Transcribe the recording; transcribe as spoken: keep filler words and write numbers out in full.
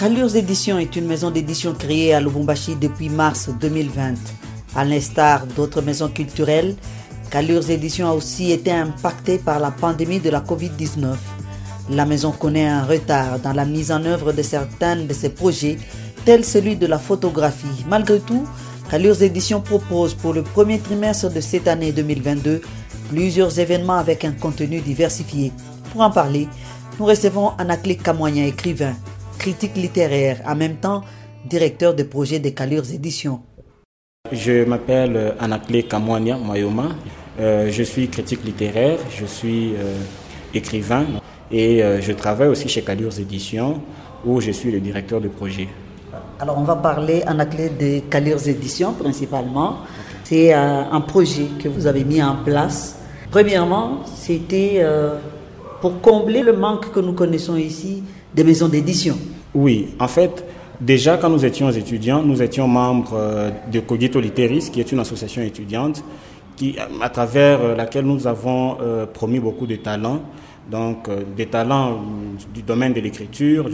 Callures Éditions est une maison d'édition créée à Lubumbashi depuis mars deux mille vingt. À l'instar d'autres maisons culturelles, Callures Éditions a aussi été impactée par la pandémie de la covid dix-neuf. La maison connaît un retard dans la mise en œuvre de certains de ses projets, tels celui de la photographie. Malgré tout, Callures Éditions propose pour le premier trimestre de cette année deux mille vingt-deux plusieurs événements avec un contenu diversifié. Pour en parler, nous recevons Anaclé Kamwanya, écrivain, critique littéraire, en même temps directeur de projet de Callures Éditions. Je m'appelle Anaclé Kamwanya Mayoma, euh, je suis critique littéraire, je suis euh, écrivain et euh, je travaille aussi chez Callures Éditions où je suis le directeur de projet. Alors on va parler Anaclé de Callures Éditions principalement. C'est euh, un projet que vous avez mis en place. Premièrement, c'était euh, pour combler le manque que nous connaissons ici des maisons d'édition. Oui, en fait, déjà quand nous étions étudiants, nous étions membres euh, de Cogito Literis, qui est une association étudiante, qui, à travers laquelle nous avons euh, promis beaucoup de talents, donc euh, des talents du domaine de l'écriture,